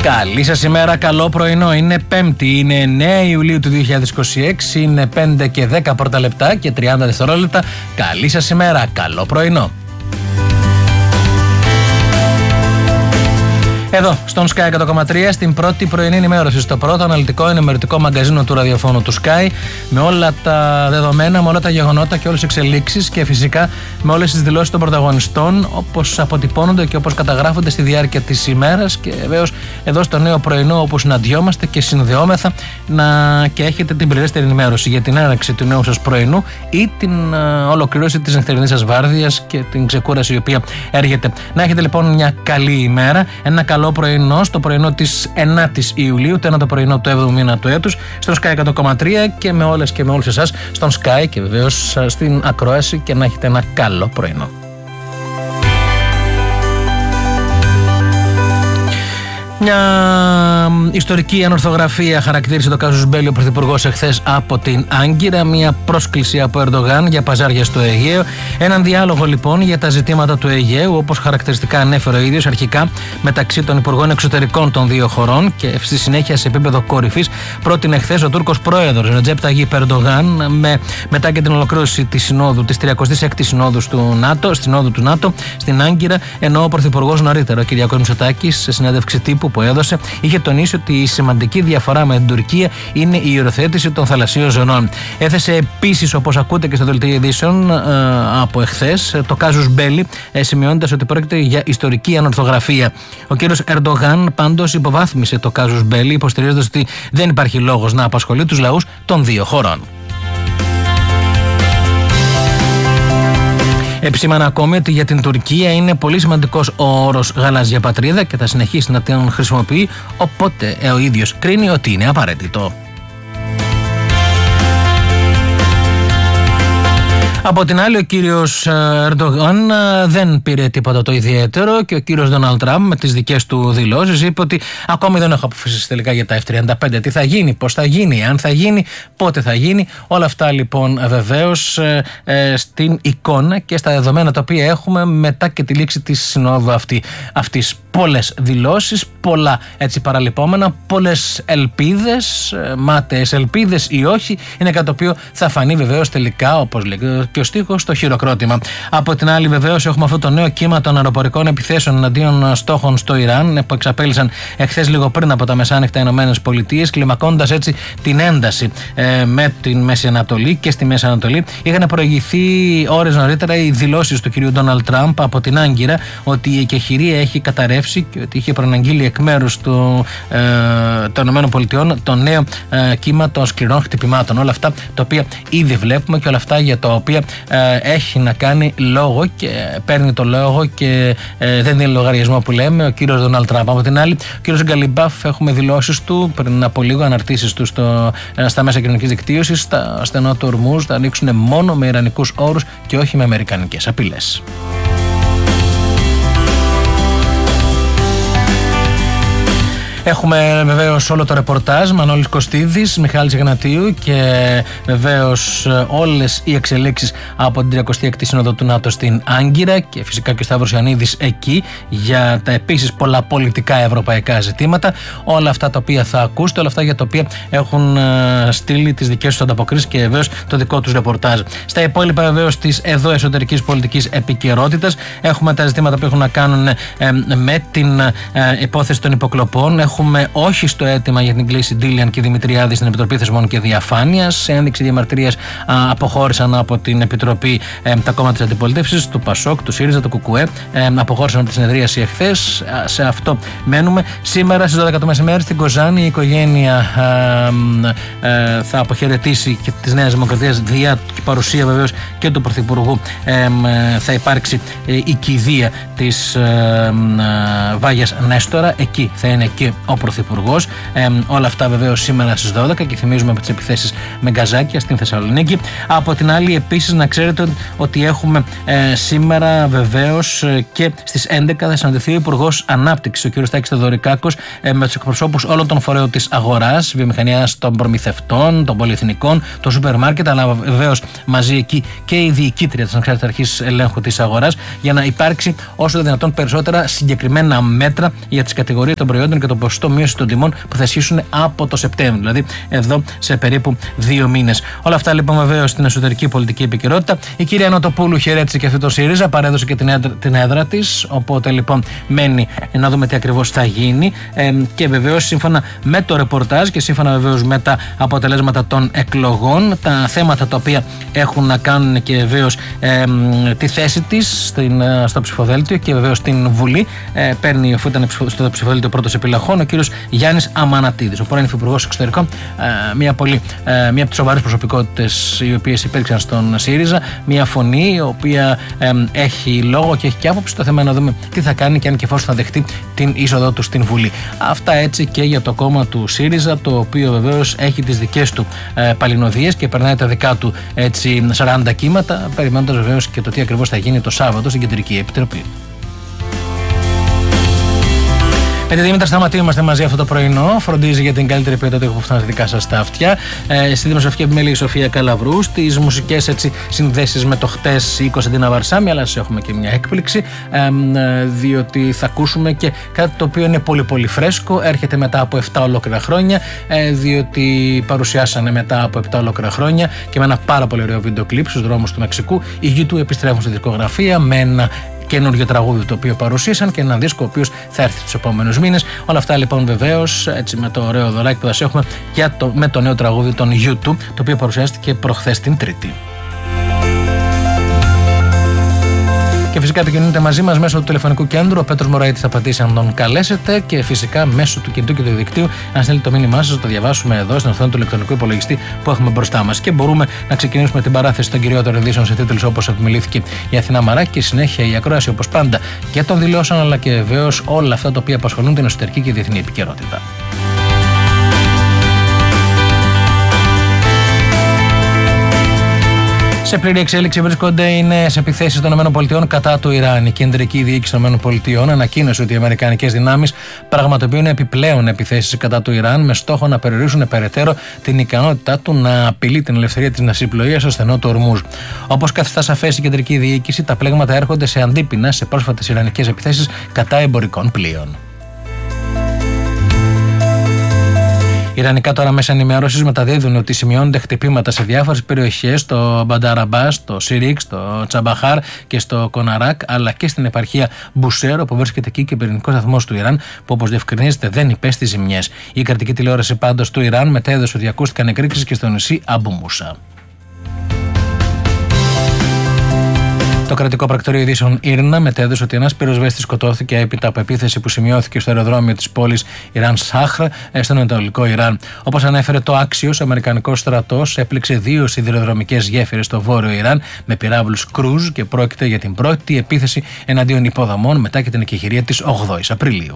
Καλή σας ημέρα, καλό πρωινό. Είναι Πέμπτη, είναι 9 Ιουλίου του 2026, είναι 5 και 10 πρώτα λεπτά και 30 δευτερόλεπτα. Καλή σας ημέρα, καλό πρωινό. Εδώ, στον Sky 100,3, στην πρώτη πρωινή ενημέρωση, στο πρώτο αναλυτικό ενημερωτικό μαγκαζίνο του ραδιοφώνου του Sky, με όλα τα δεδομένα, με όλα τα γεγονότα και όλες τις εξελίξεις και φυσικά με όλες τις δηλώσεις των πρωταγωνιστών, όπως αποτυπώνονται και όπως καταγράφονται στη διάρκεια της ημέρας. Και βεβαίως εδώ στο νέο πρωινό, όπου συναντιόμαστε και συνδεόμεθα και έχετε την πληρέστερη ενημέρωση για την έναρξη του νέου σας πρωινού ή την ολοκλήρωση της νυχτερινής σας βάρδιας και την ξεκούραση η οποία έρχεται. Να έχετε λοιπόν μια καλή ημέρα, ένα καλό πρωινό στο πρωινό της 9ης Ιουλίου, το ένατο πρωινό του 7ου μήνα του έτους, στο Sky 100,3 και με όλες και με όλους εσάς στον Sky και βεβαίως στην ακρόαση, και να έχετε ένα καλό πρωινό. Μια ιστορική ανορθογραφία χαρακτήρισε το κάζους Μπέλι ο Πρωθυπουργός εχθές από την Άγκυρα. Μια πρόσκληση από Ερντογάν για παζάρια στο Αιγαίο. Έναν διάλογο λοιπόν για τα ζητήματα του Αιγαίου, όπως χαρακτηριστικά ανέφερε ο ίδιος, αρχικά μεταξύ των Υπουργών Εξωτερικών των δύο χωρών και στη συνέχεια σε επίπεδο κορυφής πρότεινε εχθές ο Τούρκος Πρόεδρος Ρετζέπ Ταγίπ Ερντογάν μετά και την ολοκλήρωση της συνόδου, της 36ης συνόδου του ΝΑΤΟ στην Άγκυρα, ενώ ο Πρωθυπουργός νωρίτερα, ο Κυριάκος Μητσοτάκης, σε συνέντευξη τύπου που έδωσε, είχε τονίσει ότι η σημαντική διαφορά με την Τουρκία είναι η υιοθέτηση των θαλασσίων ζωνών. Έθεσε επίσης, όπως ακούτε και στο δελτίο ειδήσεων από εχθές, το κάζους Μπέλι, σημειώνοντας ότι πρόκειται για ιστορική ανορθογραφία. Ο κύριος Ερντογάν πάντως υποβάθμισε το κάζους Μπέλι, υποστηρίζοντας ότι δεν υπάρχει λόγος να απασχολεί τους λαούς των δύο χωρών. Επισήμανα ακόμη ότι για την Τουρκία είναι πολύ σημαντικός ο όρος γαλάζια πατρίδα και θα συνεχίσει να τον χρησιμοποιεί, οπότε ο ίδιος κρίνει ότι είναι απαραίτητο. Από την άλλη, ο κύριος Ερντογάν δεν πήρε τίποτα το ιδιαίτερο και ο κύριος Ντόναλντ Τραμπ με τις δικές του δηλώσεις είπε ότι ακόμη δεν έχω αποφασίσει τελικά για τα F-35, τι θα γίνει, πώς θα γίνει, αν θα γίνει, πότε θα γίνει. Όλα αυτά λοιπόν βεβαίως στην εικόνα και στα δεδομένα τα οποία έχουμε μετά και τη λήξη της συνόδου αυτής. Πολλές δηλώσεις, πολλά έτσι παραλυπόμενα, πολλές ελπίδες, μάταιες ελπίδες ή όχι, είναι κάτι το οποίο θα φανεί βεβαίως τελικά, όπως λέει και ο στίχος, στο χειροκρότημα. Από την άλλη, βεβαίως, έχουμε αυτό το νέο κύμα των αεροπορικών επιθέσεων εναντίον στόχων στο Ιράν, που εξαπέλυσαν εχθές λίγο πριν από τα μεσάνυχτα ΗΠΑ, κλιμακώντας έτσι την ένταση με την Μέση Ανατολή και στη Μέση Ανατολή. Είχαν προηγηθεί ώρες νωρίτερα οι δηλώσεις του κυρίου Ντόναλντ Τραμπ από την Άγκυρα ότι η εκεχηρία έχει καταρρεύσει και ότι είχε προαναγγείλει εκ μέρους των ΗΠΑ το νέο κύμα των σκληρών χτυπημάτων. Όλα αυτά τα οποία ήδη βλέπουμε και όλα αυτά για τα οποία έχει να κάνει λόγο και παίρνει το λόγο και δεν είναι λογαριασμό που λέμε ο κύριος Ντόναλντ Τραμπ. Από την άλλη, ο κύριος Γκαλιμπάφ, έχουμε δηλώσεις του πριν από λίγο, αναρτήσεις του στα μέσα κοινωνικής δικτύωσης, στα στενό του Ορμούζ θα ανοίξουν μόνο με ιρανικούς όρους και όχι με αμερικανικές απειλές. Έχουμε βεβαίως όλο το ρεπορτάζ, Μανώλης Κωστίδης, Μιχάλης Εγνατίου και βεβαίως όλες οι εξελίξεις από την 36η Σύνοδο του ΝΑΤΟ στην Άγκυρα και φυσικά και ο Σταύρος Ιαννίδης εκεί για τα επίσης πολλά πολιτικά ευρωπαϊκά ζητήματα. Όλα αυτά τα οποία θα ακούσετε, όλα αυτά για τα οποία έχουν στείλει τις δικές τους ανταποκρίσεις και βεβαίως το δικό τους ρεπορτάζ. Στα υπόλοιπα βεβαίως της εδώ εσωτερικής πολιτικής επικαιρότητας έχουμε τα ζητήματα που έχουν να κάνουν με την υπόθεση των υποκλοπών. Έχουμε όχι στο αίτημα για την κλήση Ντίλιαν και Δημητριάδη στην Επιτροπή Θεσμών και Διαφάνειας. Σε ένδειξη διαμαρτυρίας αποχώρησαν από την Επιτροπή τα κόμματα της αντιπολίτευσης, του ΠΑΣΟΚ, του ΣΥΡΙΖΑ, του ΚΚΕ. Αποχώρησαν από τη συνεδρίαση εχθές. Σε αυτό μένουμε. Σήμερα στις 12 το μεσημέρι στην Κοζάνη η οικογένεια θα αποχαιρετήσει και της Νέας Δημοκρατίας διά και παρουσία βεβαίως και του Πρωθυπουργού. Θα υπάρξει η κηδεία της Βάγιας Νέστορα. Εκεί θα είναι και ο Πρωθυπουργός. Όλα αυτά βεβαίως σήμερα στις 12 και θυμίζουμε από τις επιθέσεις με γκαζάκια στην Θεσσαλονίκη. Από την άλλη, επίσης, να ξέρετε ότι έχουμε σήμερα βεβαίως και στις 11 θα συναντηθεί ο Υπουργός Ανάπτυξης, ο κ. Στάκης Θεοδωρικάκος, με τους εκπροσώπους όλων των φορέων της αγοράς, βιομηχανίας των προμηθευτών, των πολυεθνικών, των σούπερ μάρκετ, αλλά βεβαίως μαζί εκεί και η διοικήτρια της Ανεξάρτητης Αρχής Ελέγχου της Αγοράς, για να υπάρξει όσο το δυνατόν περισσότερα συγκεκριμένα μέτρα για τις κατηγορίες των προϊόντων και το πώς ποσοστό μείωση των τιμών που θα ισχύσουν από το Σεπτέμβριο. Δηλαδή εδώ σε περίπου 2 μήνες. Όλα αυτά λοιπόν βεβαίως στην εσωτερική πολιτική επικαιρότητα. Η κυρία Νοτοπούλου χαιρέτησε και αυτό το ΣΥΡΙΖΑ, παρέδωσε και την έδρα της. Οπότε λοιπόν μένει να δούμε τι ακριβώς θα γίνει. Και βεβαίως σύμφωνα με το ρεπορτάζ και σύμφωνα βεβαίως με τα αποτελέσματα των εκλογών, τα θέματα τα οποία έχουν να κάνουν και βεβαίως τη θέση της στο ψηφοδέλτιο και βεβαίως στην Βουλή, παίρνει, αφού ήταν στο ψηφοδέλτιο πρώτος επιλαχών, ο κύριος Γιάννης Αμανατίδης, ο πρώην Υφυπουργός Εξωτερικών, μία από τις σοβαρές προσωπικότητες οι οποίες υπήρξαν στον ΣΥΡΙΖΑ, μία φωνή η οποία έχει λόγο και έχει και άποψη. Το θέμα είναι να δούμε τι θα κάνει και αν και εφόσον θα δεχτεί την είσοδό του στην Βουλή. Αυτά έτσι και για το κόμμα του ΣΥΡΙΖΑ, το οποίο βεβαίως έχει τις δικές του παλινοδίες και περνάει τα δικά του έτσι 40 κύματα, περιμένοντας βεβαίως και το τι ακριβώς θα γίνει το Σάββατο στην Κεντρική Επιτροπή. Με τη Δήμητρα Σταματίου είμαστε μαζί αυτό το πρωινό. Φροντίζει για την καλύτερη ποιότητα που φτάνει στα δικά σας τα αυτιά. Στη δημοσιογραφική επιμέλεια η Σοφία Καλαβρού. Στις μουσικές συνδέσεις με το χτες η Κωνσταντίνα Βαρσάμι. Αλλά σας έχουμε και μια έκπληξη. Διότι θα ακούσουμε και κάτι το οποίο είναι πολύ πολύ φρέσκο. Έρχεται μετά από 7 ολόκληρα χρόνια. Διότι παρουσιάσανε μετά από 7 ολόκληρα χρόνια και με ένα πάρα πολύ ωραίο βίντεο κλιπ στους δρόμους του Μεξικού. Οι U2 επιστρέφουν στη δισκογραφία με ένα καινούργιο τραγούδι το οποίο παρουσίασαν και έναν δίσκο ο οποίος θα έρθει τους επόμενους μήνες. Όλα αυτά λοιπόν βεβαίως έτσι με το ωραίο δωράκι που θα σας έχουμε με το νέο τραγούδι των U2, το οποίο παρουσιάστηκε προχθές την Τρίτη. Και φυσικά επικοινωνείτε μαζί μας μέσω του τηλεφωνικού κέντρου. Ο Πέτρος Μωραήτης θα πατήσει αν τον καλέσετε και φυσικά μέσω του κινητού και του διαδικτύου. Αν στείλετε το μήνυμά σας, το διαβάσουμε εδώ στην οθόνη του ηλεκτρονικού υπολογιστή που έχουμε μπροστά μας. Και μπορούμε να ξεκινήσουμε την παράθεση των κυριότερων ειδήσεων σε τίτλους όπως επιμελήθηκε η Αθηνά Μαράκη και συνέχεια η ακρόαση όπως πάντα και των δηλώσεων αλλά και βεβαίως όλα αυτά τα οποία απασχολούν την εσωτερική και διεθνή επικαιρότητα. Σε πλήρη εξέλιξη βρίσκονται οι νέες επιθέσεις των ΗΠΑ κατά του Ιράν. Η κεντρική διοίκηση των ΗΠΑ ανακοίνωσε ότι οι αμερικανικές δυνάμεις πραγματοποιούν επιπλέον επιθέσεις κατά του Ιράν με στόχο να περιορίσουν περαιτέρω την ικανότητά του να απειλεί την ελευθερία της ναυσιπλοείας στο στενό του Ορμούζ. Όπως καθιστά σαφές η κεντρική διοίκηση, τα πλέγματα έρχονται σε αντίπεινα σε πρόσφατες ιρανικές επιθέσεις κατά εμπορικών πλοίων. Ιρανικά τώρα μέσα ενημέρωσης μεταδίδουν ότι σημειώνονται χτυπήματα σε διάφορες περιοχές, στο Μπανταραμπά, στο Σιρίκ, στο Τσαμπαχάρ και στο Κοναράκ, αλλά και στην επαρχία Μπουσέρο, που βρίσκεται εκεί και πυρηνικός σταθμός του Ιράν, που όπως διευκρινίζεται δεν υπέστη ζημιές. Η κρατική τηλεόραση πάντως του Ιράν μετέδωσε ότι ακούστηκαν εκρήξεις και στο νησί Αμπου Μούσα. Το κρατικό πρακτορείο ειδήσεων Ήρνα μετέδωσε ότι ένας πυροσβέστης σκοτώθηκε έπειτα από επίθεση που σημειώθηκε στο αεροδρόμιο της πόλης Ιράν Σάχρ, στον ανατολικό Ιράν. Όπως ανέφερε το Άξιος, ο Αμερικανικός στρατός έπληξε 2 σιδηροδρομικές γέφυρες στο βόρειο Ιράν με πυράβλους Κρούζ και πρόκειται για την πρώτη επίθεση εναντίον υποδομών μετά και την εκεχηρία της 8ης Απριλίου.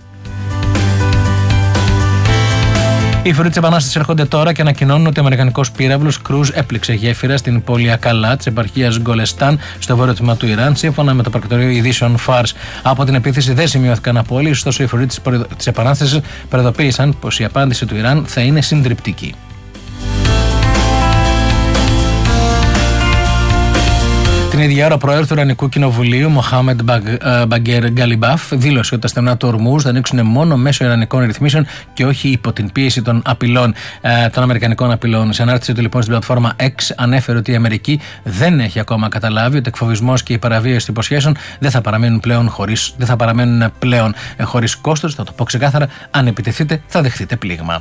Οι φορείς της Επανάστασης έρχονται τώρα και ανακοινώνουν ότι ο αμερικανικός πύραυλος Κρούζ έπληξε γέφυρα στην πόλη Ακαλά της επαρχίας Γκολεστάν στο βόρειο τμήμα του Ιράν, σύμφωνα με το πρακτορείο ειδήσεων Φάρς. Από την επίθεση δεν σημειώθηκαν απώλειες, ωστόσο οι φορείς της Επανάστασης προειδοποίησαν πως η απάντηση του Ιράν θα είναι συντριπτική. Την ίδια ώρα, ο πρόεδρος του Ιρανικού Κοινοβουλίου, Μοχάμεντ Μπαγκέρ Γκαλιμπάφ, δήλωσε ότι τα στενά του Ορμούζ θα ανοίξουν μόνο μέσω ιρανικών ρυθμίσεων και όχι υπό την πίεση των απειλών, των αμερικανικών απειλών. Σε ανάρτηση του λοιπόν στην πλατφόρμα X, ανέφερε ότι η Αμερική δεν έχει ακόμα καταλάβει ότι ο εκφοβισμός και η παραβίαση των υποσχέσεων δεν θα παραμένουν πλέον χωρίς κόστος. Θα το πω ξεκάθαρα, αν επιτεθείτε, θα δεχτείτε πλήγμα.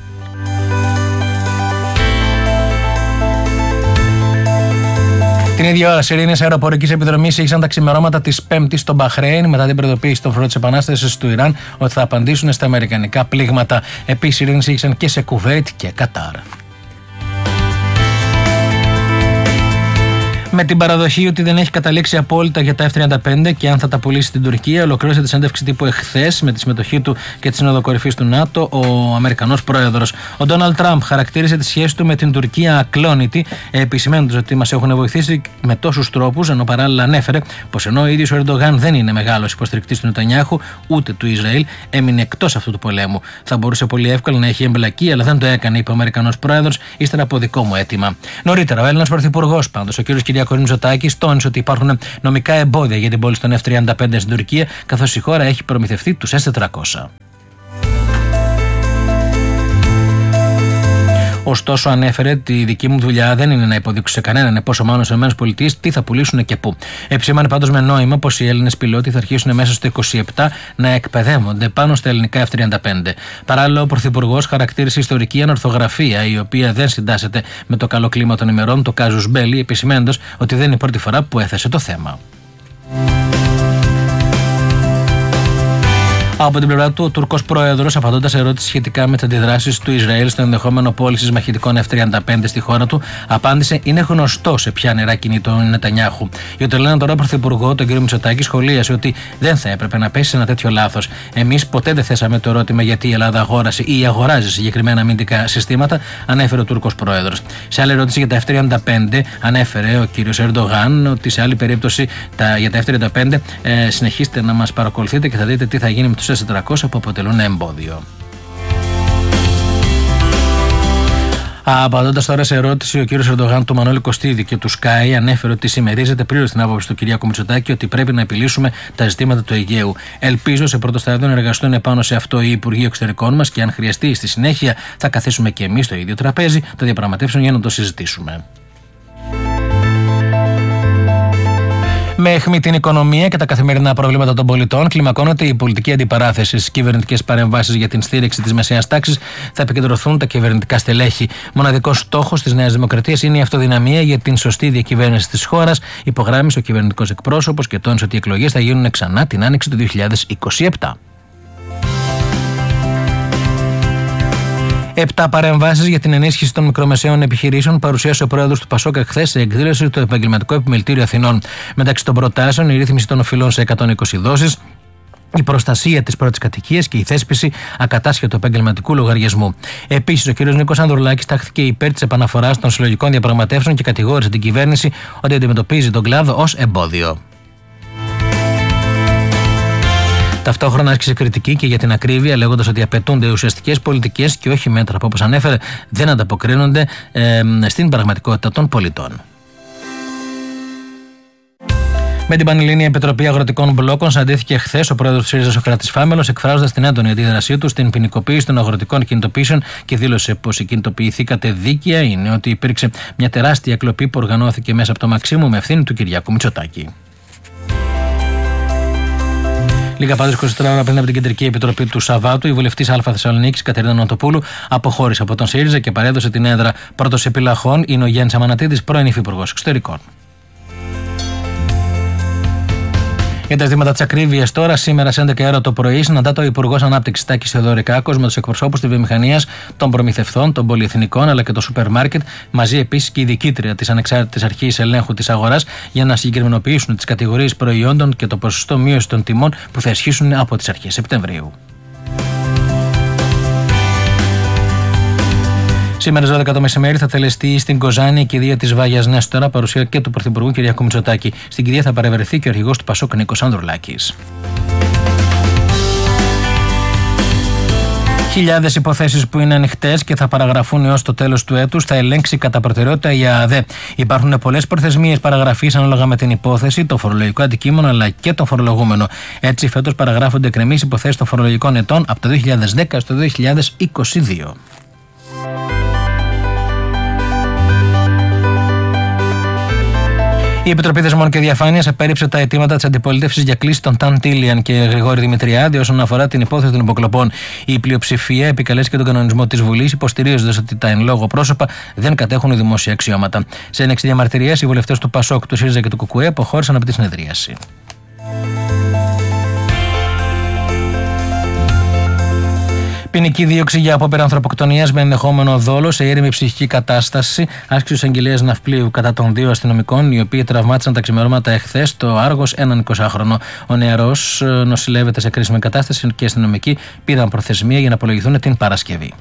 Την ίδια ώρα, σιρήνες αεροπορικής επιδρομής είχαν τα ξημερώματα της Πέμπτης στο Μπαχρέιν μετά την προειδοποίηση των φορών της Επανάστασης του Ιράν ότι θα απαντήσουν στα αμερικανικά πλήγματα. Επίσης, σιρήνες είχαν και σε Κουβέιτ και Κατάρ. Με την παραδοχή ότι δεν έχει καταλήξει απόλυτα για τα F-35 και αν θα τα πουλήσει στην Τουρκία, ολοκλήρωσε τη συνέντευξη τύπου εχθές με τη συμμετοχή του και τη Σύνοδο Κορυφής του ΝΑΤΟ ο Αμερικανός πρόεδρος. Ο Ντόναλντ Τραμπ χαρακτήρισε τη σχέση του με την Τουρκία ακλόνητη, επισημαίνοντας ότι μας έχουν βοηθήσει με τόσους τρόπους, ενώ παράλληλα ανέφερε πως ενώ ο ίδιος ο Ερντογάν δεν είναι μεγάλος υποστηρικτής του Νετανιάχου ούτε του Ισραήλ, έμεινε εκτός αυτού του πολέμου. Θα μπορούσε πολύ εύκολα να έχει εμπλακεί, αλλά δεν το έκανε, είπε ο Αμερικανός πρόεδρος, ύστερα από δικό μου αίτημα. Νωρίτερα, ο Έλληνας πρωθυπουργός, πάντως, ο κ. Κυριάκος Μητσοτάκης, τόνισε ότι υπάρχουν νομικά εμπόδια για την πώληση των F-35 στην Τουρκία, καθώς η χώρα έχει προμηθευτεί τους S-400. Ωστόσο, ανέφερε ότι η δική μου δουλειά δεν είναι να υποδείξω σε κανέναν, πόσο μάλλον στι ΗΠΑ, τι θα πουλήσουν και πού. Επισήμανε πάντως με νόημα πως οι Έλληνες πιλότοι θα αρχίσουν μέσα στο 27 να εκπαιδεύονται πάνω στα ελληνικά F-35. Παράλληλα, ο Πρωθυπουργός χαρακτήρισε ιστορική ανορθογραφία, η οποία δεν συντάσσεται με το καλό κλίμα των ημερών, το casus belli, επισημένοντας ότι δεν είναι η πρώτη φορά που έθεσε το θέμα. Από την πλευρά του, ο Τούρκος πρόεδρος, απαντώντας σε ερώτηση σχετικά με τις αντιδράσεις του Ισραήλ στο ενδεχόμενο πώλησης μαχητικών F-35 στη χώρα του, απάντησε: είναι γνωστό σε ποια νερά κινεί τον Νετανιάχου. Για το λένε τώρα πρωθυπουργό, τον κ. Μητσοτάκη, σχολίασε ότι δεν θα έπρεπε να πέσει σε ένα τέτοιο λάθος. Εμείς ποτέ δεν θέσαμε το ερώτημα γιατί η Ελλάδα αγόρασε ή αγοράζει συγκεκριμένα αμυντικά συστήματα, ανέφερε ο Τούρκος πρόεδρος. Σε άλλη ερώτηση για τα F-35, ανέφερε ο κ. Ερντογάν ότι σε άλλη περίπτωση για τα F-35 συνεχίστε να μας παρακολουθείτε και θα δείτε τι θα γίνει με τους S-400 που αποτελούν εμπόδιο. Απαντώντας τώρα σε ερώτηση, ο κ. Ερντογάν του Μανώλη Κωστίδη και του Sky ανέφερε ότι συμμερίζεται πλήρως την άποψη του κ. Μητσοτάκη ότι πρέπει να επιλύσουμε τα ζητήματα του Αιγαίου. Ελπίζω σε πρώτο στάδιο να εργαστούν επάνω σε αυτό οι Υπουργοί Εξωτερικών μας και αν χρειαστεί στη συνέχεια θα καθίσουμε και εμείς στο ίδιο τραπέζι των διαπραγματεύσεων για να το συζητήσουμε. Με αιχμή την οικονομία και τα καθημερινά προβλήματα των πολιτών, κλιμακώνεται η πολιτική αντιπαράθεση. Στις κυβερνητικές παρεμβάσεις για την στήριξη της μεσαίας τάξης θα επικεντρωθούν τα κυβερνητικά στελέχη. Μοναδικός στόχος της Νέας Δημοκρατίας είναι η αυτοδυναμία για την σωστή διακυβέρνηση της χώρας, υπογράμμισε ο κυβερνητικός εκπρόσωπος και τόνισε ότι οι εκλογές θα γίνουν ξανά την άνοιξη του 2027. 7 παρεμβάσεις για την ενίσχυση των μικρομεσαίων επιχειρήσεων παρουσίασε ο πρόεδρος του ΠΑΣΟΚ εχθές σε εκδήλωση του Επαγγελματικού Επιμελητήριου Αθηνών. Μεταξύ των προτάσεων, η ρύθμιση των οφειλών σε 120 δόσεις, η προστασία της πρώτης κατοικίας και η θέσπιση ακατάσχετου επαγγελματικού λογαριασμού. Επίσης, ο κ. Νίκος Ανδρουλάκης τάχθηκε υπέρ της επαναφοράς των συλλογικών διαπραγματεύσεων και κατηγόρησε την κυβέρνηση ότι αντιμετωπίζει τον κλάδο ως εμπόδιο. Ταυτόχρονα άσκησε κριτική και για την ακρίβεια, λέγοντας ότι απαιτούνται ουσιαστικές πολιτικές και όχι μέτρα που, όπως ανέφερε, δεν ανταποκρίνονται στην πραγματικότητα των πολιτών. Με την Πανελλήνια Επιτροπή Αγροτικών Μπλόκων συναντήθηκε χθες ο πρόεδρος του ΣΥΡΙΖΑ Σωκράτης Φάμελος, εκφράζοντας την έντονη αντίδρασή του στην ποινικοποίηση των αγροτικών κινητοποιήσεων και δήλωσε πως κινητοποιηθήκατε δίκαια. Είναι ότι υπήρξε μια τεράστια κλοπή που οργανώθηκε μέσα από το Μαξίμου με ευθύνη του Κυριάκου Μητσοτάκη. Λίγα πάντως 24 ώρα πριν από την Κεντρική Επιτροπή του Σαββάτου, η βουλευτής Α Θεσσαλονίκης Κατερίνα Νοτοπούλου αποχώρησε από τον ΣΥΡΙΖΑ και παρέδωσε την έδρα. Πρώτος επιλαχών είναι ο Γιάννης Αμανατίδης, πρώην Υφυπουργός Εξωτερικών. Για τα ζητήματα της ακρίβειας τώρα, σήμερα στις 11 ώρα το πρωί, συναντάται ο Υπουργός Ανάπτυξης Τάκης Θεοδωρικάκος με τους εκπροσώπους της βιομηχανίας, των προμηθευτών, των πολυεθνικών αλλά και των σούπερ μάρκετ, μαζί επίσης και η διοικήτρια της Ανεξάρτητης Αρχής Ελέγχου της Αγοράς, για να συγκεκριμενοποιήσουν τις κατηγορίες προϊόντων και το ποσοστό μείωση των τιμών που θα ισχύσουν από τις αρχές Σεπτεμβρίου. Σήμερα στις 12 το μεσημέρι θα τελεστεί στην Κοζάνη η κηδεία της Βάγιας Νέστορα, παρουσία και του Πρωθυπουργού Κυριάκου Μητσοτάκη. Στην κηδεία θα παρευρεθεί και ο αρχηγός του ΠΑΣΟΚ Νίκος Ανδρουλάκης. Χιλιάδες υποθέσεις που είναι ανοιχτές και θα παραγραφούν έως το τέλος του έτους θα ελέγξει κατά προτεραιότητα η ΑΑΔΕ. Υπάρχουν πολλές προθεσμίες παραγραφής ανάλογα με την υπόθεση, το φορολογικό αντικείμενο αλλά και το φορολογούμενο. Έτσι, φέτος παραγράφονται εκκρεμείς υποθέσεις των φορολογικών ετών από το 2010 στο 2022. Η Επιτροπή Δεσμών και Διαφάνειας απέρριψε τα αιτήματα της αντιπολίτευσης για κλίση των Ταν Τίλιαν και Γρηγόρη Δημητριάδη όσον αφορά την υπόθεση των υποκλοπών. Η πλειοψηφία επικαλέσει και τον κανονισμό της Βουλής, υποστηρίζοντας ότι τα εν λόγω πρόσωπα δεν κατέχουν δημόσια αξιώματα. Σε ένεξη διαμαρτυρίας, οι βουλευτές του ΠΑΣΟΚ, του ΣΥΡΙΖΑ και του ΚΚΕ αποχώρησαν από τη συνεδρίαση. Ποινική δίωξη για απόπειρα ανθρωποκτονίας με ενδεχόμενο δόλο σε ήρεμη ψυχική κατάσταση άσκησε ο εισαγγελέας Ναυπλίου κατά των 2 αστυνομικών, οι οποίοι τραυμάτισαν τα ξημερώματα εχθές στο Άργος έναν 20χρονο. Ο νεαρός νοσηλεύεται σε κρίσιμη κατάσταση και οι αστυνομικοί πήραν προθεσμία για να απολογηθούν την Παρασκευή.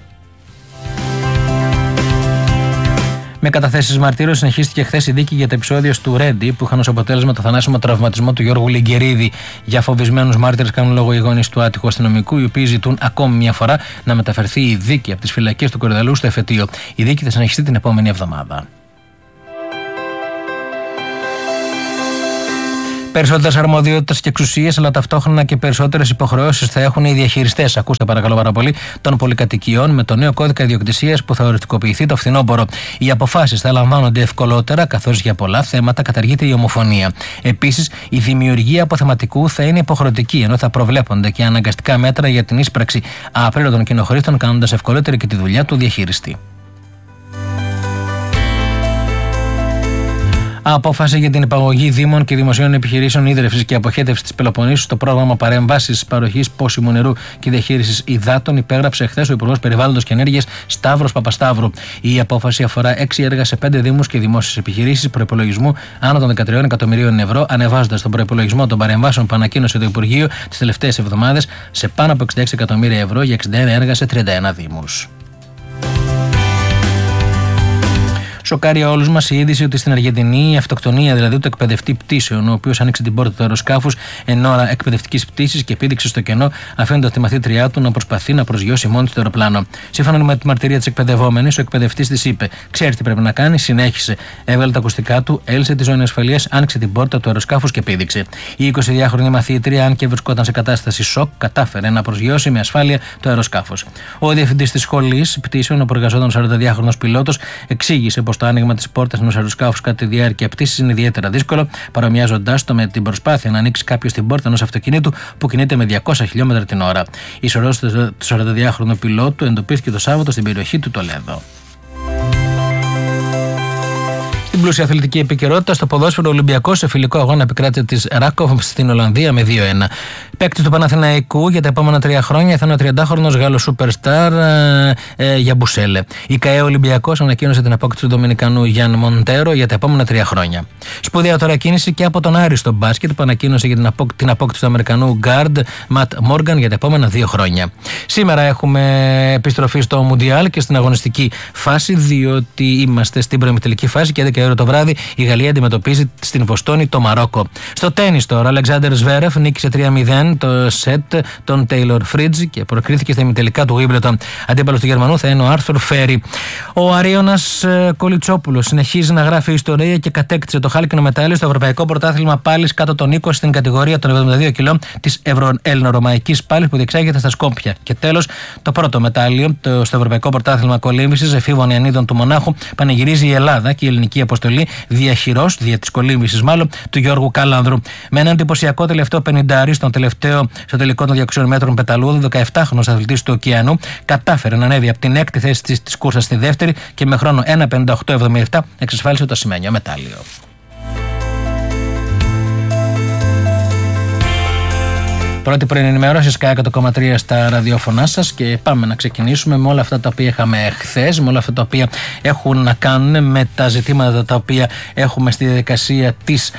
Με καταθέσεις μαρτύρων συνεχίστηκε χθες η δίκη για τα επεισόδια του Ρέντι που είχαν ως αποτέλεσμα το θανάσιμο τραυματισμό του Γιώργου Λιγκερίδη. Για φοβισμένους μάρτυρες κάνουν λόγο οι γονείς του άτυχου αστυνομικού, οι οποίοι ζητούν ακόμη μια φορά να μεταφερθεί η δίκη από τις φυλακές του Κορυδαλού στο εφετείο. Η δίκη θα συνεχιστεί την επόμενη εβδομάδα. Περισσότερες αρμοδιότητες και εξουσίες, αλλά ταυτόχρονα και περισσότερες υποχρεώσεις θα έχουν οι διαχειριστές, ακούστε παρακαλώ πάρα πολύ, των πολυκατοικιών με το νέο κώδικα ιδιοκτησίας που θα οριστικοποιηθεί το φθινόπωρο. Οι αποφάσεις θα λαμβάνονται ευκολότερα, καθώς για πολλά θέματα καταργείται η ομοφωνία. Επίσης, η δημιουργία αποθεματικού θα είναι υποχρεωτική, ενώ θα προβλέπονται και αναγκαστικά μέτρα για την ίσπραξη απρίλωτων κοινοχρήστων, κάνοντας ευκολότερη και τη δουλειά του διαχειριστή. Απόφαση για την υπαγωγή δήμων και δημοσίων επιχειρήσεων ίδρυυσης και αποχέτευσης της Πελοποννήσου στο πρόγραμμα παρέμβασης παροχής πόσιμου νερού και διαχείρισης υδάτων υπέγραψε χθες ο Υπουργός Περιβάλλοντος και Ενέργειας Σταύρος Παπασταύρου. Η απόφαση αφορά 6 έργα σε 5 δήμους και δημόσιες επιχειρήσεις προϋπολογισμού άνω των 13 εκατομμυρίων ευρώ, ανεβάζοντας τον προϋπολογισμό των παρεμβάσεων που ανακοίνωσε το Υπουργείο τις τελευταίες εβδομάδες σε πάνω από 66 εκατομμύρια ευρώ για 61 έργα σε 31 δήμους. Σοκάρει όλους μας η είδηση ότι στην Αργεντινή η αυτοκτονία δηλαδή του εκπαιδευτή πτήσεων, ο οποίος άνοιξε την πόρτα του αεροσκάφους εν ώρα εκπαιδευτικής πτήσης και πήδηξε στο κενό, αφήνοντας τη μαθήτριά του να προσπαθεί να προσγειώσει μόνη του το αεροπλάνο. Σύμφωνα με τη μαρτυρία της εκπαιδευόμενης, ο εκπαιδευτής της είπε: «Ξέρει τι πρέπει να κάνει», συνέχισε. Έβγαλε τα ακουστικά του, έλυσε τη ζώνη ασφαλείας, άνοιξε την πόρτα του αεροσκάφους και πήδηξε. Η 22χρονη μαθήτρια, αν και βρισκόταν σε κατάσταση σοκ, κατάφερε να προσγειώσει με ασφάλεια το αεροσκάφος. Ο διευθυντής της σχολής πτήσεων, όπου εργαζόταν 42χρονος πιλότος, εξήγησε πως το άνοιγμα της πόρτας ενός αεροσκάφους κατά τη διάρκεια πτήσης είναι ιδιαίτερα δύσκολο, παρομοιάζοντάς το με την προσπάθεια να ανοίξει κάποιος την πόρτα ενός αυτοκινήτου που κινείται με 200 χιλιόμετρα την ώρα. Η σωρός του 42χρονου πιλότου εντοπίστηκε το Σάββατο στην περιοχή του Τολέδο. Στην πλούσια αθλητική επικαιρότητα, στο ποδόσφαιρο, ο Ολυμπιακός σε φιλικό αγώνα επικράτησε της Ράκοφ στην Ολλανδία με 2-1. Παίκτης του Παναθηναϊκού για τα επόμενα 3 χρόνια θα είναι ο 30χρονος Γάλλος σούπερσταρ Γιαμπουσέλε. Η ΚΑΕ Ολυμπιακός ανακοίνωσε την απόκτηση του Δομινικανού Γιάν Μοντέρο για τα επόμενα 3 χρόνια. Σπουδαία τώρα κίνηση και από τον Άρη στο μπάσκετ που ανακοίνωσε για την απόκτηση του Αμερικανού γκάρντ Ματ Μόργαν για τα επόμενα 2 χρόνια. Σήμερα έχουμε επιστροφή στο Μουντιάλ και στην αγωνιστική φάση, διότι είμαστε στην προημιτελική φάση και 11 το βράδυ η Γαλλία αντιμετωπίζει στην Βοστόνη το Μαρόκο. Στο τένις τώρα, ο Αλεξάντερ Σβέρεφ νίκησε 3-0 το σετ των Τέιλορ Φρίτζ και προκρίθηκε στα ημιτελικά του Wimbledon. Αντίπαλος του Γερμανού θα είναι ο Άρθουρ Φέρι. Ο Αρίωνας Κολιτσόπουλος συνεχίζει να γράφει ιστορία και κατέκτησε το χάλκινο μετάλλιο στο Ευρωπαϊκό Πρωτάθλημα Πάλης κάτω των 20 στην κατηγορία των 72 κιλών της Ελληνορωμαϊκής Πάλης που διεξάγεται στα Σκόπια. Και τέλος, το πρώτο μετάλλιο στο Ευρωπαϊκό Πρωτάθλημα Κολύμβησης εφήβων Ιαννίδων του Μονάχου πανηγυρίζει η Ελλάδα και η ελληνική αποστολή διαχειρός, δια της κολύμβησης μάλλον, του Γιώργου Κάλανδρου. Με έναν εντυπωσιακό τελευταίο 50 στο τελικό των 200 μέτρων πεταλούδου, 17χρονος αθλητής του Ωκεανού κατάφερε να ανέβει από την 6η θέση της κούρσας στη δεύτερη και με χρόνο 1:58.77 εξασφάλισε το ασημένιο μετάλλιο. Πρώτη πρωινή ενημέρωση Sky 100,3 στα ραδιόφωνά σας και πάμε να ξεκινήσουμε με όλα αυτά τα οποία είχαμε χθες, με όλα αυτά τα οποία έχουν να κάνουν με τα ζητήματα τα οποία έχουμε στη διαδικασία της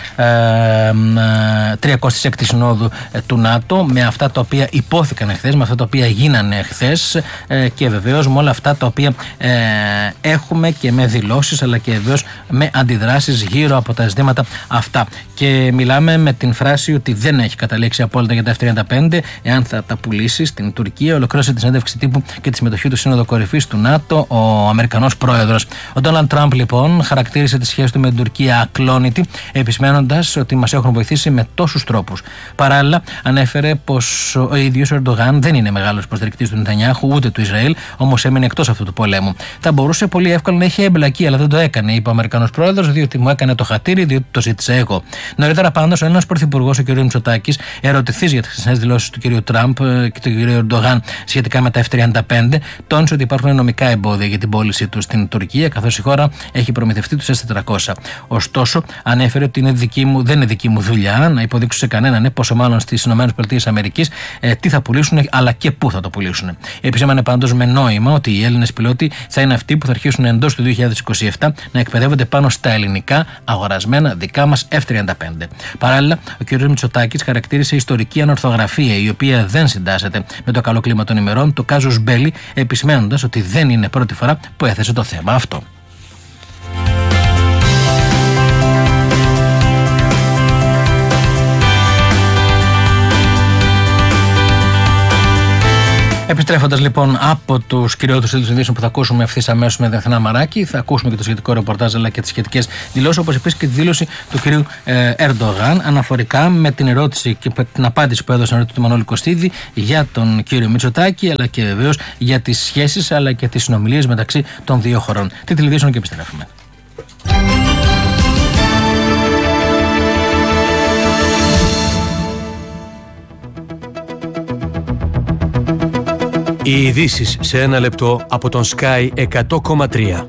36ης Συνόδου του ΝΑΤΟ, με αυτά τα οποία υπόθηκαν χθες, με αυτά τα οποία γίνανε χθες και βεβαίως με όλα αυτά τα οποία έχουμε και με δηλώσεις αλλά και βεβαίως με αντιδράσεις γύρω από τα ζητήματα αυτά. Και μιλάμε με την φράση ότι δεν έχει καταλήξει απόλυτα για τα F-35 εάν θα τα πουλήσει στην Τουρκία. Ολοκλήρωσε τη συνέντευξη τύπου και τη συμμετοχή του Σύνοδο Κορυφής του ΝΑΤΟ ο Αμερικανός πρόεδρος. Ο Ντόναλντ Τραμπ λοιπόν χαρακτήρισε τη σχέση του με την Τουρκία ακλόνητη, επισμένοντας ότι μας έχουν βοηθήσει με τόσους τρόπους. Παράλληλα, ανέφερε πως ο ίδιος ο Ερντογάν δεν είναι μεγάλος υποστηρικτής του Νετανιάχου ούτε του Ισραήλ, όμως έμεινε εκτός αυτού του πολέμου. Θα μπορούσε πολύ εύκολα να είχε εμπλακεί, αλλά δεν το έκανε, είπε ο Αμερικανός πρόεδρος, διότι μου έκανε το χατήρι, διότι το ζήτησα εγώ. Νωρίτερα πάντως, ο ένας πρωθυπουργός, ο κ. Μητσοτάκης, ερωτηθής για τις χθεσινές δηλώσεις του κ. Τραμπ και του κ. Ερντογάν σχετικά με τα F-35, τόνισε ότι υπάρχουν νομικά εμπόδια για την πώλησή του στην Τουρκία, καθώς η χώρα έχει προμηθευτεί τους S-400. Ωστόσο, ανέφερε ότι δεν είναι δική μου δουλειά να υποδείξω σε κανέναν, πόσο μάλλον στις ΗΠΑ, τι θα πουλήσουν αλλά και πού θα το πουλήσουν. Επισήμανε πάντως με νόημα ότι οι Έλληνες πιλότοι θα είναι αυτοί που θα αρχίσουν εντός του 2027 να εκπαιδεύονται πάνω στα ελληνικά αγορασμένα δικά μας F-35. Παράλληλα, ο κ. Μητσοτάκης χαρακτήρισε ιστορική ανορθογραφία, η οποία δεν συντάσσεται με το καλό κλίμα των ημερών, το casus belli, επισημένοντας ότι δεν είναι πρώτη φορά που έθεσε το θέμα αυτό. Επιστρέφοντας λοιπόν από τους κυριότερους τίτλους ειδήσεων που θα ακούσουμε ευθύς αμέσως με Αθηνά Μαράκη, θα ακούσουμε και το σχετικό ρεπορτάζ αλλά και τις σχετικές δηλώσεις, όπως επίσης και τη δήλωση του κυρίου Ερντογάν αναφορικά με την ερώτηση και την απάντηση που έδωσε του Μανώλη Κωστίδη για τον κύριο Μητσοτάκη, αλλά και βεβαίως για τις σχέσεις αλλά και τις συνομιλίες μεταξύ των δύο χωρών. Τίτλοι ειδήσεων και επιστρέφουμε. Οι ειδήσεις σε ένα λεπτό από τον Sky 100,3.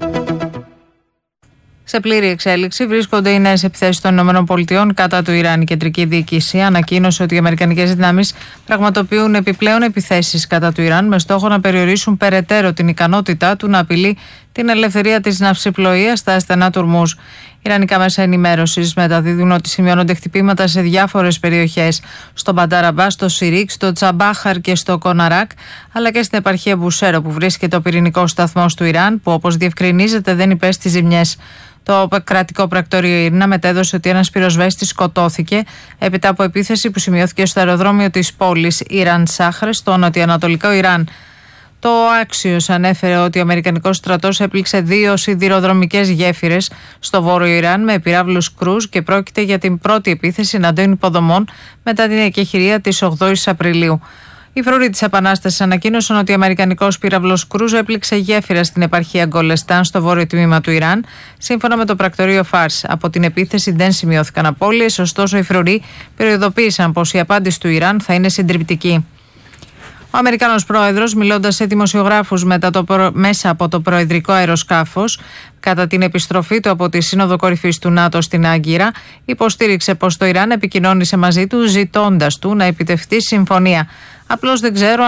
Σε πλήρη εξέλιξη βρίσκονται οι νέες επιθέσεις των ΗΠΑ κατά του Ιράν. Η κεντρική διοίκηση ανακοίνωσε ότι οι αμερικανικές δυνάμεις πραγματοποιούν επιπλέον επιθέσεις κατά του Ιράν με στόχο να περιορίσουν περαιτέρω την ικανότητά του να απειλεί την ελευθερία της ναυσιπλοείας στα στενά του Ορμούζ. Ιρανικά μέσα ενημέρωσης μεταδίδουν ότι σημειώνονται χτυπήματα σε διάφορες περιοχές, στο Μπανταραμπά, στο Σιρίκ, στο Τσαμπάχαρ και στο Κοναράκ, αλλά και στην επαρχία Μπουσέρο που βρίσκεται ο πυρηνικός σταθμός του Ιράν, που όπως διευκρινίζεται δεν υπέστη ζημιές. Το κρατικό πρακτορείο Ήρνα μετέδωσε ότι ένας πυροσβέστης σκοτώθηκε έπειτα από επίθεση που σημειώθηκε στο αεροδρόμιο της πόλης Ιράν Σάχρε, στο νοτιοανατολικό Ιράν. Το Axios ανέφερε ότι ο Αμερικανικός στρατός έπληξε 2 σιδηροδρομικές γέφυρες στο βόρειο Ιράν με πυράβλους κρούζ και πρόκειται για την πρώτη επίθεση εναντίον υποδομών μετά την εκεχηρία της 8ης Απριλίου. Οι φρουροί της Επανάστασης ανακοίνωσαν ότι ο Αμερικανικός πύραυλος κρούζ έπληξε γέφυρα στην επαρχία Γκολεστάν στο βόρειο τμήμα του Ιράν, σύμφωνα με το πρακτορείο Φάρς. Από την επίθεση δεν σημειώθηκαν απώλειες, ωστόσο οι φρουροί περιοδοποίησαν πως η απάντηση του Ιράν θα είναι συντριπτική. Ο Αμερικανός πρόεδρος, μιλώντας σε δημοσιογράφους μέσα από το προεδρικό αεροσκάφος κατά την επιστροφή του από τη Σύνοδο Κορυφής του ΝΑΤΟ στην Άγκυρα, υποστήριξε πως το Ιράν επικοινώνησε μαζί του ζητώντας του να επιτευχθεί συμφωνία. Απλώς δεν ξέρω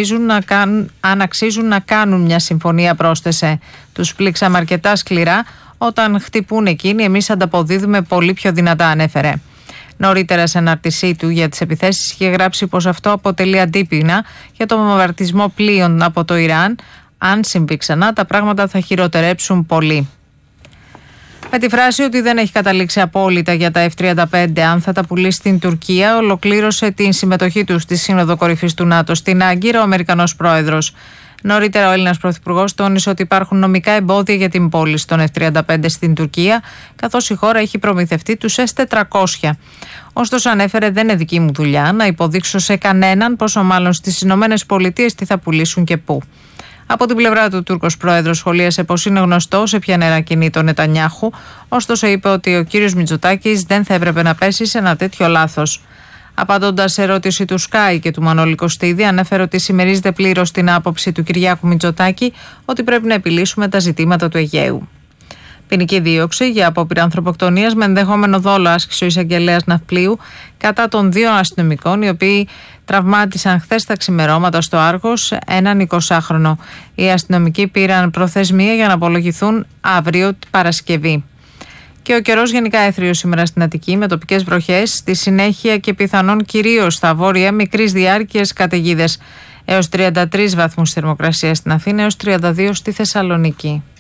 αν αξίζουν να κάνουν μια συμφωνία, πρόσθεσε. Τους πλήξαμε αρκετά σκληρά. Όταν χτυπούν εκείνοι, εμείς ανταποδίδουμε πολύ πιο δυνατά, ανέφερε. Νωρίτερα, σε ανάρτησή του για τις επιθέσεις, είχε γράψει πως αυτό αποτελεί αντίπεινα για τον βομβαρδισμό πλοίων από το Ιράν. Αν συμβεί ξανά, τα πράγματα θα χειροτερέψουν πολύ. Με τη φράση ότι δεν έχει καταλήξει απόλυτα για τα F-35 αν θα τα πουλήσει στην Τουρκία, ολοκλήρωσε την συμμετοχή του στη Σύνοδο Κορυφής του ΝΑΤΟ στην Άγκυρα ο Αμερικανός πρόεδρος. Νωρίτερα, ο Έλληνας πρωθυπουργός τόνισε ότι υπάρχουν νομικά εμπόδια για την πώληση των F-35 στην Τουρκία, καθώς η χώρα έχει προμηθευτεί τους S-400. Ωστόσο, ανέφερε, δεν είναι δική μου δουλειά να υποδείξω σε κανέναν, πόσο μάλλον στις Ηνωμένες Πολιτείες, τι θα πουλήσουν και πού. Από την πλευρά του, ο Τούρκος πρόεδρος σχολίασε πως είναι γνωστό σε ποια νερά κινεί τον Νετανιάχου, ωστόσο είπε ότι ο κύριος Μητσοτάκης δεν θα έπρεπε να πέσει σε ένα τέτοιο λάθος. Απαντώντας σε ερώτηση του Sky και του Μανώλη Κωστίδη, ανέφερε ότι συμμερίζεται πλήρως την άποψη του Κυριάκου Μητσοτάκη ότι πρέπει να επιλύσουμε τα ζητήματα του Αιγαίου. Ποινική δίωξη για απόπειρα ανθρωποκτονίας με ενδεχόμενο δόλο άσκησε ο εισαγγελέας Ναυπλίου κατά των 2 αστυνομικών, οι οποίοι τραυμάτισαν χθες τα ξημερώματα στο Άργος έναν 20χρονο. Οι αστυνομικοί πήραν προθεσμία για να απολογηθούν αύριο Παρασκευή. Και ο καιρός γενικά έθριος σήμερα στην Αττική με τοπικές βροχές, στη συνέχεια και πιθανόν κυρίως στα βόρεια μικρής διάρκειας καταιγίδες. Έως 33 βαθμούς θερμοκρασία στην Αθήνα, έως 32 στη Θεσσαλονίκη.